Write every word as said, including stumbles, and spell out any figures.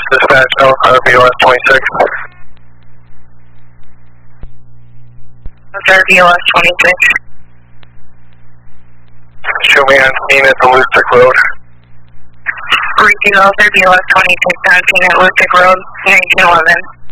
dispatch, no, R B O S twenty-six. R B O S twenty-six. Show me on scene at the Lustig Road. Regional R B O S twenty-six on scene at Lustig Road, nineteen eleven.